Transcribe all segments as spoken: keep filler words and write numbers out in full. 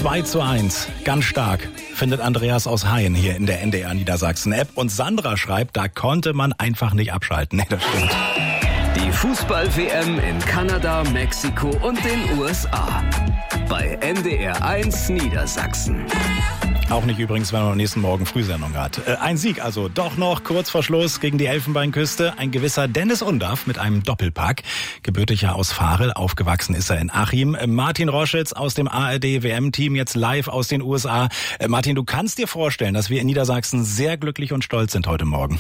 zwei zu eins, ganz stark, findet Andreas aus Haien hier in der N D R Niedersachsen-App. Und Sandra schreibt, da konnte man einfach nicht abschalten. Nee, das stimmt. Die Fußball-W M in Kanada, Mexiko und den U S A. Bei N D R eins Niedersachsen. Auch nicht übrigens, wenn man am nächsten Morgen Frühsendung hat. Äh, ein Sieg also doch noch kurz vor Schluss gegen die Elfenbeinküste. Ein gewisser Dennis Undaff mit einem Doppelpack. Gebürtiger aus Varel, aufgewachsen ist er in Achim. Äh, Martin Roschitz aus dem A R D W M-Team, jetzt live aus den U S A. Äh, Martin, du kannst dir vorstellen, dass wir in Niedersachsen sehr glücklich und stolz sind heute Morgen.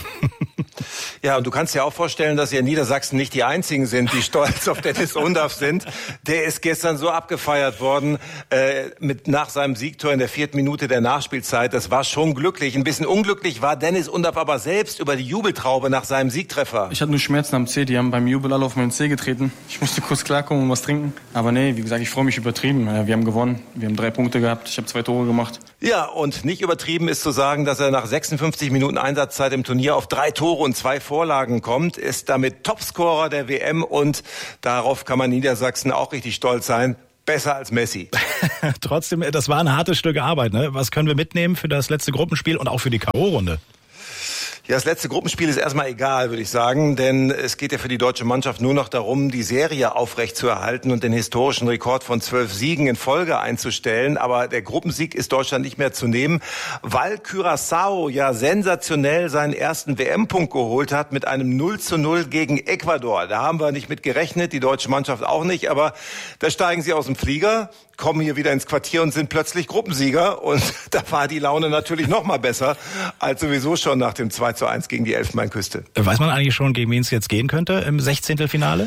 Ja, und du kannst dir auch vorstellen, dass ihr in Niedersachsen nicht die Einzigen sind, die stolz auf Dennis Undaff sind. Der ist gestern so abgefeiert worden äh, mit nach seinem Siegtor in der vierten Minute der Nachspielzeit. Das war schon glücklich. Ein bisschen unglücklich war Dennis Undaff aber selbst über die Jubeltraube nach seinem Siegtreffer. Ich hatte nur Schmerzen am Zeh. Die haben beim Jubel alle auf meinen Zeh getreten. Ich musste kurz klarkommen und was trinken. Aber nee, wie gesagt, ich freue mich übertrieben. Wir haben gewonnen. Wir haben drei Punkte gehabt. Ich habe zwei Tore gemacht. Ja, und nicht übertrieben ist zu sagen, dass er nach sechsundfünfzig Minuten Einsatzzeit im Turnier auf drei Tore und zwei Vorlagen kommt, ist damit Topscorer der W M und darauf kann man Niedersachsen auch richtig stolz sein. Besser als Messi. Trotzdem, das war ein hartes Stück Arbeit, ne? Was können wir mitnehmen für das letzte Gruppenspiel und auch für die K O-Runde? Ja, das letzte Gruppenspiel ist erstmal egal, würde ich sagen, denn es geht ja für die deutsche Mannschaft nur noch darum, die Serie aufrechtzuerhalten und den historischen Rekord von zwölf Siegen in Folge einzustellen. Aber der Gruppensieg ist Deutschland nicht mehr zu nehmen, weil Curaçao ja sensationell seinen ersten W M-Punkt geholt hat mit einem null zu null gegen Ecuador. Da haben wir nicht mit gerechnet, die deutsche Mannschaft auch nicht, aber da steigen sie aus dem Flieger, kommen hier wieder ins Quartier und sind plötzlich Gruppensieger. Und da war die Laune natürlich noch mal besser als sowieso schon nach dem zwei zu eins gegen die Elfenbeinküste. Weiß man eigentlich schon, gegen wen es jetzt gehen könnte im Sechzehntelfinale?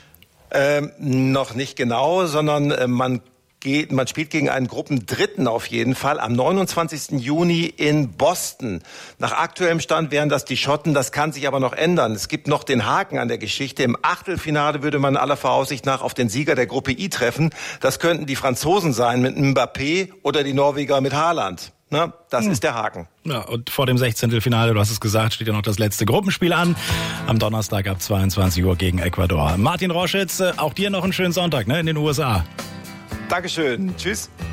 Ähm, noch nicht genau, sondern äh, man geht, man spielt gegen einen Gruppendritten auf jeden Fall am neunundzwanzigsten Juni in Boston. Nach aktuellem Stand wären das die Schotten, das kann sich aber noch ändern. Es gibt noch den Haken an der Geschichte. Im Achtelfinale würde man aller Voraussicht nach auf den Sieger der Gruppe I treffen. Das könnten die Franzosen sein mit Mbappé oder die Norweger mit Haaland. Na, das hm. ist der Haken. Ja, und vor dem Sechzehntelfinale, du hast es gesagt, steht ja noch das letzte Gruppenspiel an. Am Donnerstag ab zweiundzwanzig Uhr gegen Ecuador. Martin Roschitz, auch dir noch einen schönen Sonntag, ne, in den U S A. Dankeschön. Tschüss.